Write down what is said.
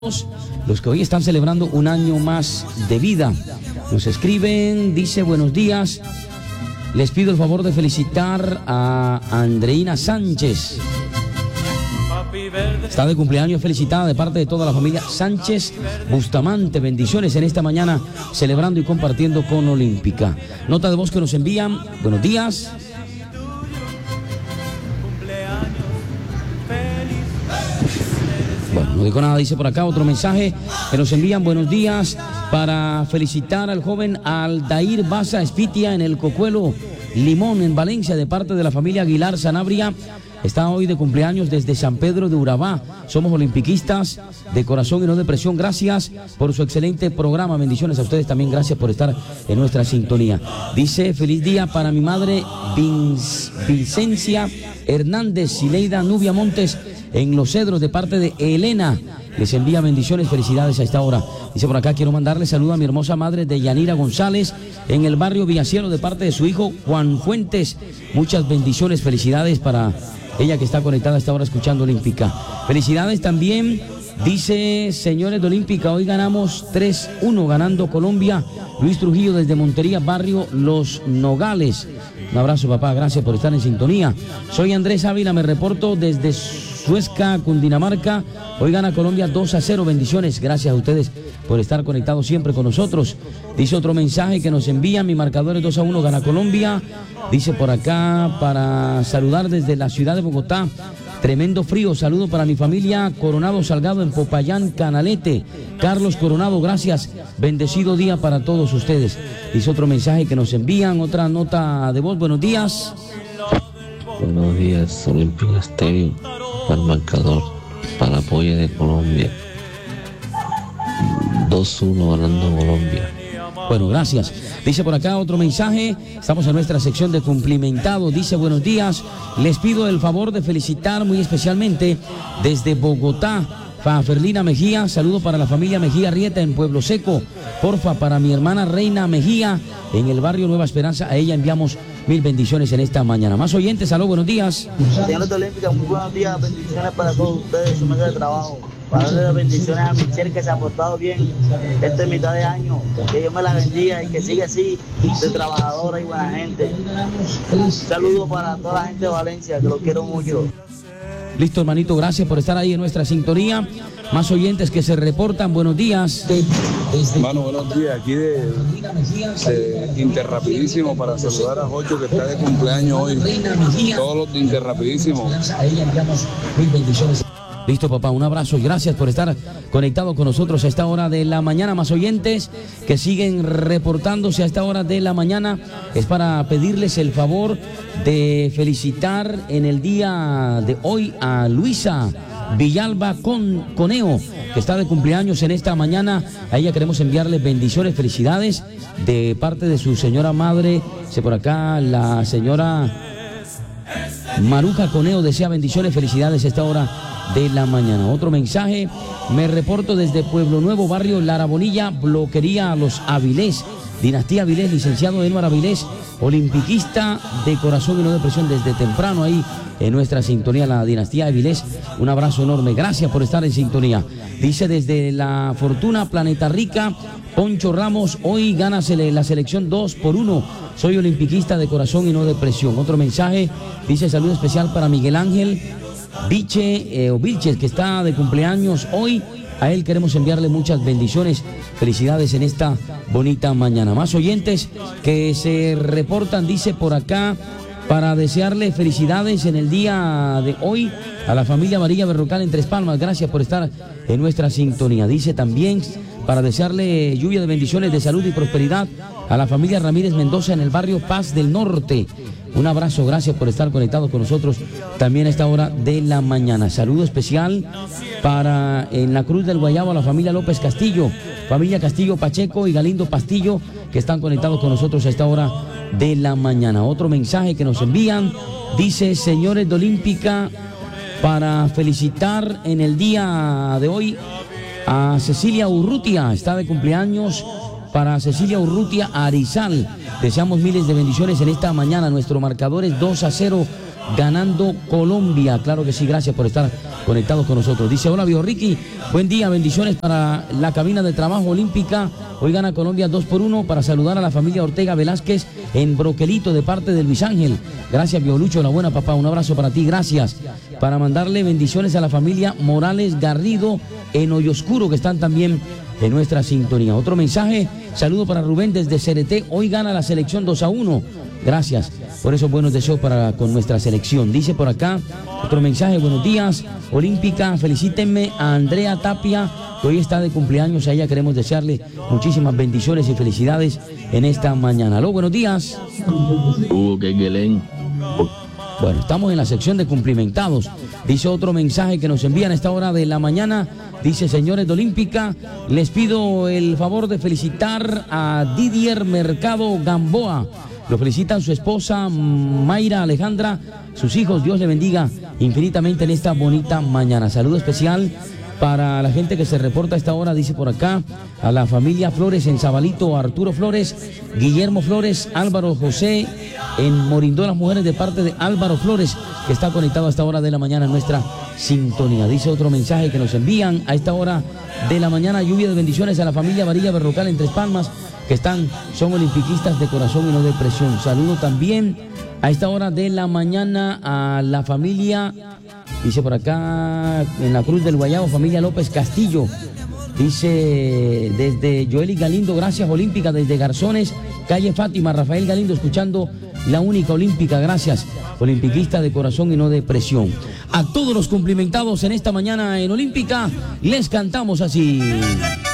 los que hoy están celebrando un año más de vida. Nos escriben, dice: buenos días, les pido el favor de felicitar a Andreina Sánchez. Está de cumpleaños, felicitada de parte de toda la familia Sánchez Bustamante. Bendiciones en esta mañana, celebrando y compartiendo con Olímpica. Nota de voz que nos envían: buenos días. Bueno, no digo nada, dice por acá otro mensaje que nos envían: buenos días, para felicitar al joven Aldair Baza Espitia en el Cocuelo Limón, en Valencia, de parte de la familia Aguilar Sanabria. Está hoy de cumpleaños desde San Pedro de Urabá. Somos olimpiquistas de corazón y no de presión. Gracias por su excelente programa. Bendiciones a ustedes también. Gracias por estar en nuestra sintonía. Dice: feliz día para mi madre Vicencia Hernández, Sileida Nubia Montes, en Los Cedros, de parte de Elena. Les envía bendiciones, felicidades a esta hora. Dice por acá: quiero mandarle saludo a mi hermosa madre de Yanira González, en el barrio Villacielo, de parte de su hijo Juan Fuentes. Muchas bendiciones, felicidades para ella que está conectada a esta hora escuchando Olímpica. Felicidades también, dice: señores de Olímpica, hoy ganamos 3-1, ganando Colombia. Luis Trujillo desde Montería, barrio Los Nogales. Un abrazo, papá, gracias por estar en sintonía. Soy Andrés Ávila, me reporto desde Suezca, Cundinamarca. Hoy gana Colombia 2-0, bendiciones, gracias a ustedes por estar conectados siempre con nosotros. Dice otro mensaje que nos envía: mi marcador es 2-1, gana Colombia. Dice por acá, para saludar desde la ciudad de Bogotá, tremendo frío, saludo para mi familia Coronado Salgado en Popayán, Canalete. Carlos Coronado, gracias, bendecido día para todos ustedes. Dice otro mensaje que nos envían, otra nota de voz: buenos días. Buenos días, Olímpica Estéreo, para el marcador, para apoyo de Colombia. 2-1 ganando Colombia. Bueno, gracias. Dice por acá otro mensaje, estamos en nuestra sección de cumplimentado. Dice: buenos días, les pido el favor de felicitar muy especialmente desde Bogotá a Ferlina Mejía. Saludo para la familia Mejía Rieta en Pueblo Seco. Porfa, para mi hermana Reina Mejía en el barrio Nueva Esperanza. A ella enviamos mil bendiciones en esta mañana. Más oyentes, aló, buenos días. Señores de Olímpica, muy buenos días, bendiciones para todos ustedes, su mesa de trabajo. Para darle las bendiciones a Michelle, que se ha portado bien esta mitad de año. Que Dios me la bendiga y que siga así, de trabajadora y buena gente. Un saludo para toda la gente de Valencia, que lo quiero mucho. Listo, hermanito, gracias por estar ahí en nuestra sintonía. Más oyentes que se reportan, buenos días. Hermano, buenos días, aquí de Interrapidísimo, para saludar a Jocho, que está de cumpleaños hoy. Todos los de Interrapidísimo. Listo, papá, un abrazo y gracias por estar conectado con nosotros a esta hora de la mañana. Más oyentes que siguen reportándose a esta hora de la mañana, es para pedirles el favor de felicitar en el día de hoy a Luisa Villalba Coneo, que está de cumpleaños en esta mañana. A ella queremos enviarle bendiciones, felicidades de parte de su señora madre. Dice por acá la señora Maruja Coneo, desea bendiciones, felicidades a esta hora de la mañana. Otro mensaje: me reporto desde Pueblo Nuevo, barrio Lara Bonilla, bloquería Los Avilés, dinastía Avilés, licenciado Enmar Avilés, olimpiquista de corazón y no de presión, desde temprano ahí en nuestra sintonía, la dinastía Avilés. Un abrazo enorme, gracias por estar en sintonía. Dice desde La Fortuna, Planeta Rica, Poncho Ramos: hoy gana la selección 2-1. Soy olimpiquista de corazón y no de presión. Otro mensaje dice: saludo especial para Miguel Ángel Vilches, que está de cumpleaños hoy. A él queremos enviarle muchas bendiciones, felicidades en esta bonita mañana. Más oyentes que se reportan, dice por acá, para desearle felicidades en el día de hoy a la familia María Berrocal en Tres Palmas. Gracias por estar en nuestra sintonía. Dice también para desearle lluvia de bendiciones, de salud y prosperidad a la familia Ramírez Mendoza en el barrio Paz del Norte. Un abrazo, gracias por estar conectados con nosotros también a esta hora de la mañana. Saludo especial para en la Cruz del Guayabo a la familia López Castillo, familia Castillo Pacheco y Galindo Pastillo, que están conectados con nosotros a esta hora de la mañana. Otro mensaje que nos envían dice: señores de Olímpica, para felicitar en el día de hoy a Cecilia Urrutia, está de cumpleaños. Para Cecilia Urrutia Arizal, deseamos miles de bendiciones en esta mañana. Nuestro marcador es 2-0, ganando Colombia. Claro que sí, gracias por estar conectados con nosotros. Dice, hola Viejo Ricky, buen día, bendiciones para la cabina de trabajo olímpica. Hoy gana Colombia 2-1 para saludar a la familia Ortega Velázquez en Broquelito de parte de Luis Ángel. Gracias, Viejo Lucho, la buena papá, un abrazo para ti, gracias. Para mandarle bendiciones a la familia Morales Garrido en Hoyoscuro, que están también en nuestra sintonía. Otro mensaje, saludo para Rubén desde Cereté, hoy gana la selección 2-1. Gracias por esos buenos deseos con nuestra selección. Dice por acá, otro mensaje, buenos días, Olímpica, felicítenme a Andrea Tapia, que hoy está de cumpleaños. A ella queremos desearle muchísimas bendiciones y felicidades en esta mañana. Aló, buenos días. Bueno, estamos en la sección de cumplimentados. Dice otro mensaje que nos envían a esta hora de la mañana. Dice, señores de Olímpica, les pido el favor de felicitar a Didier Mercado Gamboa. Lo felicitan su esposa Mayra Alejandra, sus hijos. Dios le bendiga infinitamente en esta bonita mañana. Saludo especial para la gente que se reporta a esta hora, dice por acá, a la familia Flores en Zabalito, Arturo Flores, Guillermo Flores, Álvaro José en Morindó, las mujeres de parte de Álvaro Flores, que está conectado a esta hora de la mañana en nuestra sintonía. Dice otro mensaje que nos envían a esta hora de la mañana, lluvia de bendiciones a la familia Varilla Berrocal en Tres Palmas, que son olimpiquistas de corazón y no de presión. Saludo también a esta hora de la mañana a la familia, dice por acá, en la Cruz del Guayabo, familia López Castillo. Dice desde Joely Galindo, gracias Olímpica, desde Garzones, calle Fátima, Rafael Galindo, escuchando la única Olímpica, gracias, olimpiquista de corazón y no de presión. A todos los cumplimentados en esta mañana en Olímpica, les cantamos así.